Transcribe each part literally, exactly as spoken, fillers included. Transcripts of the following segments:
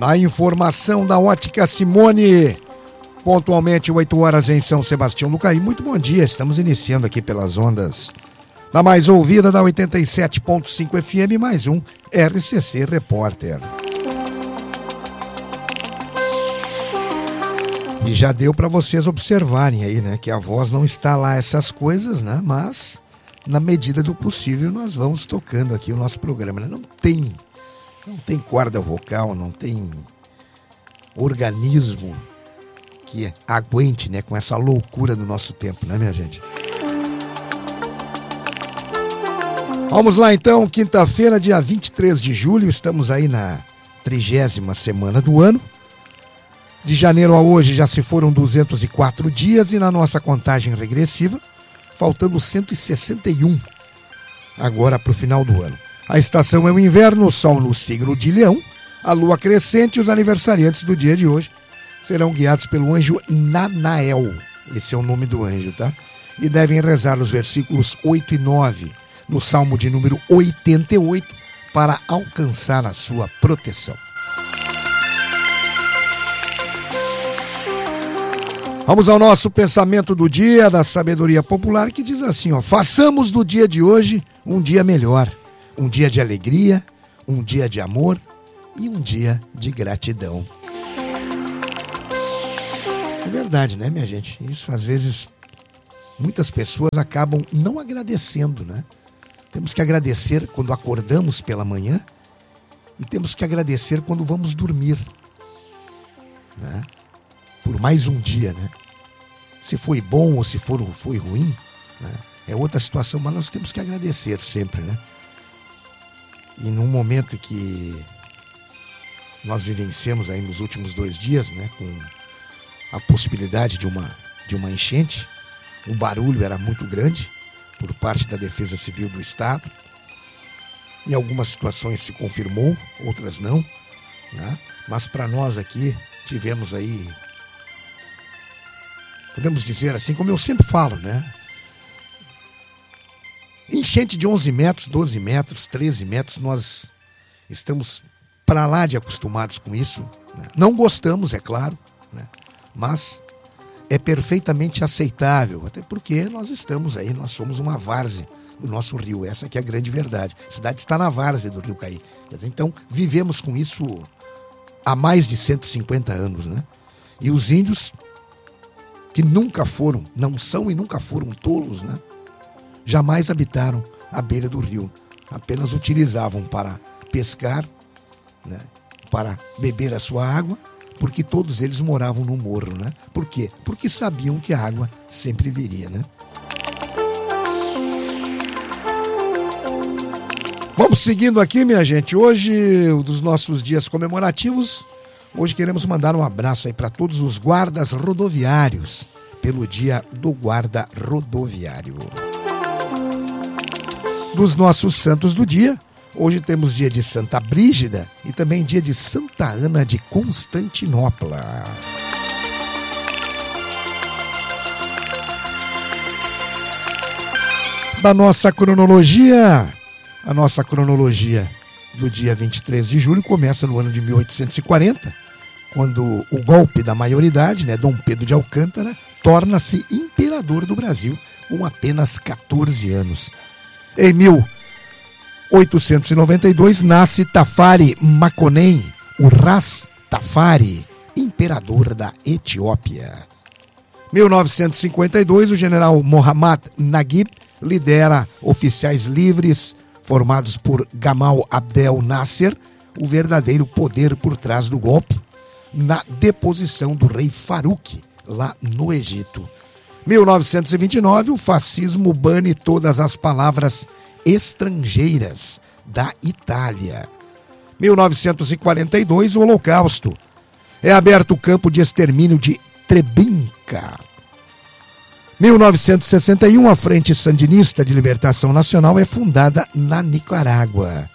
A informação da Ótica Simone, pontualmente oito horas em São Sebastião do Caí. Muito bom dia, estamos iniciando aqui pelas ondas da mais ouvida da oitenta e sete ponto cinco F M, mais um R C C Repórter. E já deu para vocês observarem aí, né, que a voz não está lá essas coisas, né, mas na medida do possível nós vamos tocando aqui o nosso programa, né? Não tem, não tem corda vocal, não tem organismo que aguente, né, com essa loucura do nosso tempo, né, minha gente? Vamos lá então, quinta-feira, dia vinte e três de julho, estamos aí na trigésima semana do ano. De janeiro a hoje já se foram duzentos e quatro dias e na nossa contagem regressiva, faltando cento e sessenta e um agora para o final do ano. A estação é o inverno, o sol no signo de Leão, a lua crescente e os aniversariantes do dia de hoje serão guiados pelo anjo Nanael, esse é o nome do anjo, tá? E devem rezar os versículos oito e nove no Salmo de número oitenta e oito para alcançar a sua proteção. Vamos ao nosso pensamento do dia, da sabedoria popular, que diz assim, ó: façamos do dia de hoje um dia melhor, um dia de alegria, um dia de amor e um dia de gratidão. É verdade, né, minha gente? Isso, às vezes, muitas pessoas acabam não agradecendo, né? Temos que agradecer quando acordamos pela manhã e temos que agradecer quando vamos dormir, né? Por mais um dia, né? Se foi bom ou se for, foi ruim, né? É outra situação, mas nós temos que agradecer sempre, né? E num momento que nós vivenciamos aí nos últimos dois dias, né? Com a possibilidade de uma, de uma enchente, o barulho era muito grande por parte da Defesa Civil do Estado. Em algumas situações se confirmou, outras não, né? Mas para nós aqui tivemos aí, podemos dizer assim, como eu sempre falo, né? Enchente de onze metros, doze metros, treze metros, nós estamos para lá de acostumados com isso, né? Não gostamos, é claro, né? Mas é perfeitamente aceitável, até porque nós estamos aí, nós somos uma várzea do nosso rio, essa que é a grande verdade. A cidade está na várzea do Rio Caí. Então, vivemos com isso há mais de cento e cinquenta anos, né? E os índios, que nunca foram, não são e nunca foram tolos, né? Jamais habitaram a beira do rio, apenas utilizavam para pescar, né? Para beber a sua água, porque todos eles moravam no morro, né? Por quê? Porque sabiam que a água sempre viria, né? Vamos seguindo aqui, minha gente. Hoje, um dos nossos dias comemorativos, hoje queremos mandar um abraço aí para todos os guardas rodoviários, pelo dia do guarda rodoviário. Dos nossos santos do dia, hoje temos dia de Santa Brígida e também dia de Santa Ana de Constantinopla. Da nossa cronologia, a nossa cronologia do dia vinte e três de julho começa no ano de mil oitocentos e quarenta, quando o golpe da maioridade, né, Dom Pedro de Alcântara, torna-se imperador do Brasil com apenas catorze anos. Em mil oitocentos e noventa e dois nasce Tafari Makonnen, o Ras Tafari, imperador da Etiópia. mil novecentos e cinquenta e dois, o general Mohammad Naguib lidera oficiais livres formados por Gamal Abdel Nasser, o verdadeiro poder por trás do golpe, na deposição do rei Farouk, lá no Egito. mil novecentos e vinte e nove, o fascismo bane todas as palavras estrangeiras da Itália. mil novecentos e quarenta e dois, o Holocausto. É aberto o campo de extermínio de Treblinka. mil novecentos e sessenta e um, a Frente Sandinista de Libertação Nacional é fundada na Nicarágua.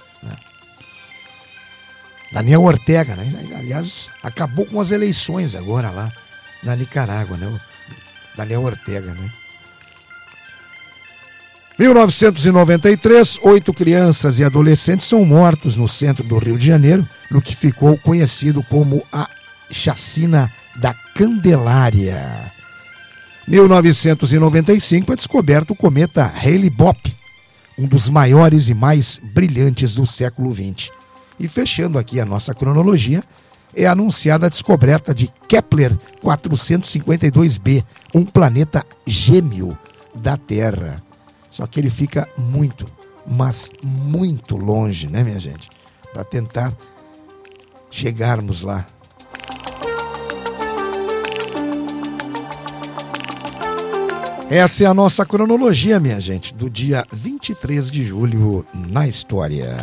Daniel Ortega, né? Aliás, acabou com as eleições agora lá na Nicarágua, né? O Daniel Ortega, né? mil novecentos e noventa e três, oito crianças e adolescentes são mortos no centro do Rio de Janeiro, no que ficou conhecido como a Chacina da Candelária. mil novecentos e noventa e cinco é descoberto o cometa Hale-Bopp, um dos maiores e mais brilhantes do século vinte. E fechando aqui a nossa cronologia, é anunciada a descoberta de Kepler quatrocentos e cinquenta e dois b, um planeta gêmeo da Terra. Só que ele fica muito, mas muito longe, né, minha gente? Para tentar chegarmos lá. Essa é a nossa cronologia, minha gente, do dia vinte e três de julho na história.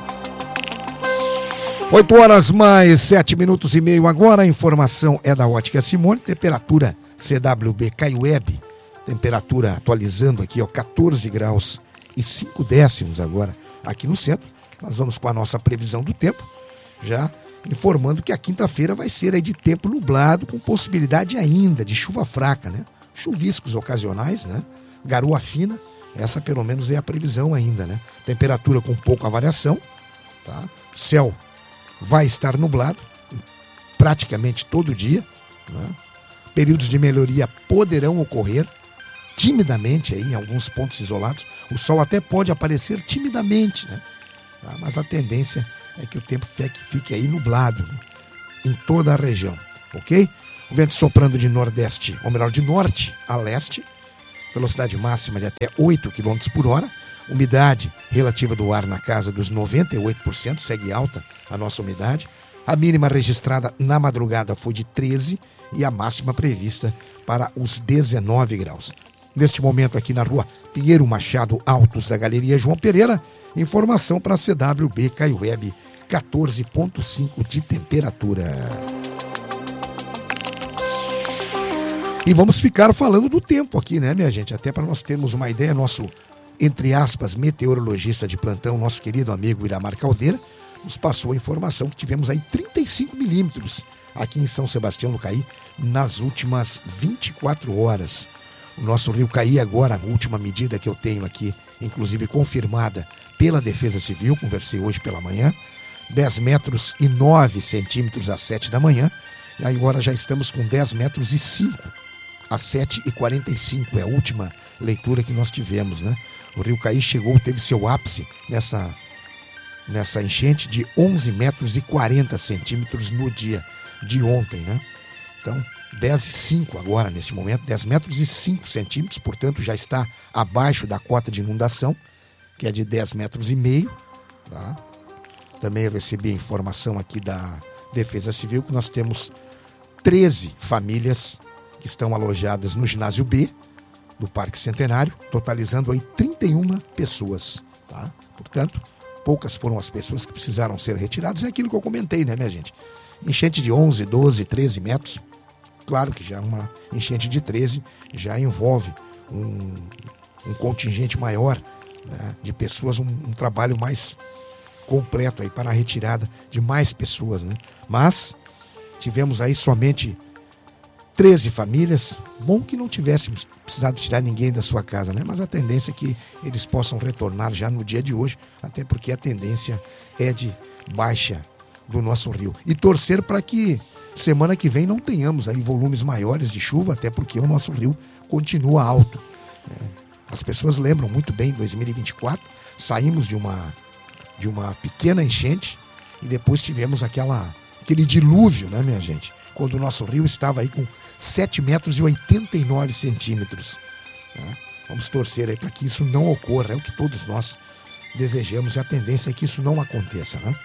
oito horas mais sete minutos e meio agora. A informação é da Ótica Simone. Temperatura C W B Caiueb. Temperatura atualizando aqui, ó, quatorze graus e cinco décimos agora aqui no centro. Nós vamos com a nossa previsão do tempo, já informando que a quinta-feira vai ser aí de tempo nublado, com possibilidade ainda de chuva fraca, né? Chuviscos ocasionais, né? Garoa fina, essa pelo menos é a previsão ainda, né? Temperatura com pouca variação, tá? Céu vai estar nublado praticamente todo dia, né? Períodos de melhoria poderão ocorrer timidamente aí, em alguns pontos isolados. O sol até pode aparecer timidamente, né? Tá? Mas a tendência é que o tempo fique aí nublado, né? Em toda a região, ok? O vento soprando de nordeste, ou melhor, de norte a leste, velocidade máxima de até oito quilômetros por hora, umidade relativa do ar na casa dos noventa e oito por cento, segue alta a nossa umidade. A mínima registrada na madrugada foi de treze e a máxima prevista para os dezenove graus. Neste momento aqui na rua Pinheiro Machado Altos da Galeria João Pereira, informação para a C W B Caiueb, quatorze vírgula cinco de temperatura. E vamos ficar falando do tempo aqui, né, minha gente? Até para nós termos uma ideia, nosso, entre aspas, meteorologista de plantão, nosso querido amigo Iramar Caldeira, nos passou a informação que tivemos aí trinta e cinco milímetros aqui em São Sebastião do Caí nas últimas vinte e quatro horas. O nosso rio Caí agora, a última medida que eu tenho aqui, inclusive confirmada pela Defesa Civil, conversei hoje pela manhã, dez metros e nove centímetros às sete da manhã, e agora já estamos com dez metros e cinco às sete e quarenta e cinco, é a última leitura que nós tivemos, né? O rio Caí chegou, teve seu ápice nessa, nessa enchente de onze metros e quarenta centímetros no dia de ontem, né? Então, dez e cinco agora, nesse momento, dez metros e cinco centímetros, portanto, já está abaixo da cota de inundação, que é de dez metros e meio, tá? Também recebi a informação aqui da Defesa Civil que nós temos treze famílias que estão alojadas no ginásio B do Parque Centenário, totalizando aí trinta e uma pessoas, tá? Portanto, poucas foram as pessoas que precisaram ser retiradas, é aquilo que eu comentei, né, minha gente? Enchente de onze, doze, treze metros, claro que já uma enchente de treze já envolve um, um contingente maior, né, de pessoas, um, um trabalho mais completo aí para a retirada de mais pessoas, né? Mas tivemos aí somente treze famílias. Bom que não tivéssemos precisado tirar ninguém da sua casa, né? Mas a tendência é que eles possam retornar já no dia de hoje, até porque a tendência é de baixa do nosso rio. E torcer para que semana que vem não tenhamos aí volumes maiores de chuva, até porque o nosso rio continua alto. As pessoas lembram muito bem, em dois mil e vinte e quatro, saímos de uma, de uma pequena enchente e depois tivemos aquela, aquele dilúvio, né, minha gente? Quando o nosso rio estava aí com sete metros e oitenta e nove centímetros. Né? Vamos torcer aí para que isso não ocorra, é o que todos nós desejamos e a tendência é que isso não aconteça, né?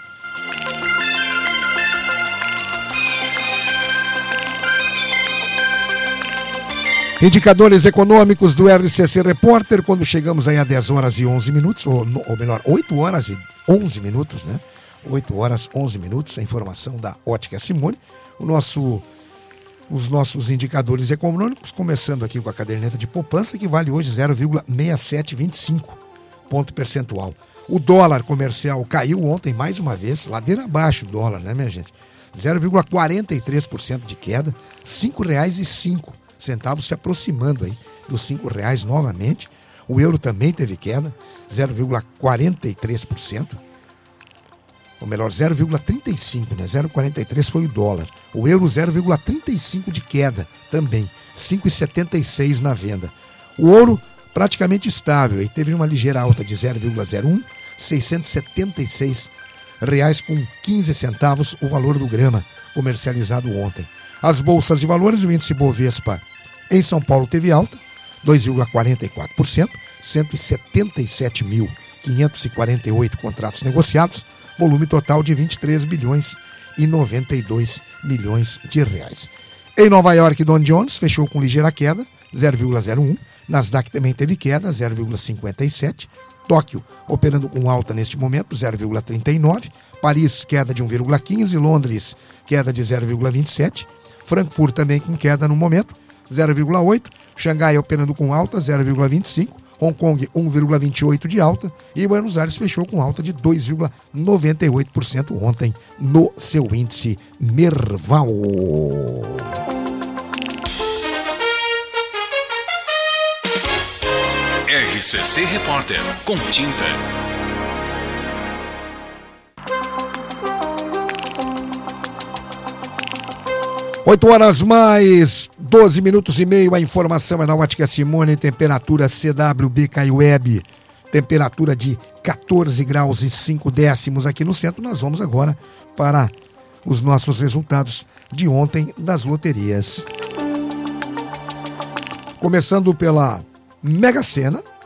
Indicadores econômicos do R C C Repórter, quando chegamos aí a dez horas e onze minutos, ou, ou melhor, oito horas e onze minutos, né? oito horas e onze minutos, a informação da Ótica Simone. O nosso, os nossos indicadores econômicos, começando aqui com a caderneta de poupança, que vale hoje zero vírgula seis sete dois cinco ponto percentual. O dólar comercial caiu ontem mais uma vez, ladeira abaixo o dólar, né, minha gente? zero vírgula quarenta e três por cento de queda, cinco reais e cinco centavos, se aproximando aí dos cinco reais novamente. O euro também teve queda, zero vírgula quarenta e três por cento. Ou melhor, zero vírgula trinta e cinco por cento, né? zero vírgula quarenta e três por cento foi o dólar. O euro, zero vírgula trinta e cinco por cento de queda também, cinco vírgula setenta e seis por cento na venda. O ouro praticamente estável, e teve uma ligeira alta de zero vírgula zero um por cento, seiscentos e setenta e seis reais com quinze centavos o valor do grama comercializado ontem. As bolsas de valores, o índice Bovespa em São Paulo teve alta, dois vírgula quarenta e quatro por cento, cento e setenta e sete mil quinhentos e quarenta e oito contratos negociados, volume total de vinte e três bilhões e noventa e dois milhões de reais. Em Nova York, Dow Jones fechou com ligeira queda, zero vírgula zero um por cento, Nasdaq também teve queda, zero vírgula cinquenta e sete por cento, Tóquio operando com alta neste momento, zero vírgula trinta e nove por cento, Paris queda de um vírgula quinze por cento, Londres queda de zero vírgula vinte e sete por cento, Frankfurt também com queda no momento, zero vírgula oito por cento, Xangai operando com alta, zero vírgula vinte e cinco por cento, Hong Kong um vírgula vinte e oito por cento de alta e Buenos Aires fechou com alta de dois vírgula noventa e oito por cento ontem no seu índice Merval. R C C Repórter, com tinta. oito horas mais doze minutos e meio, a informação é na Ótica Simone, temperatura C W B K Web, temperatura de quatorze graus e cinco décimos aqui no centro. Nós vamos agora para os nossos resultados de ontem das loterias. Começando pela Mega Sena,